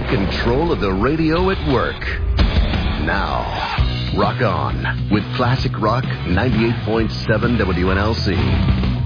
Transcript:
take control of the radio at work. Now, rock on with Classic Rock 98.7 WNLC.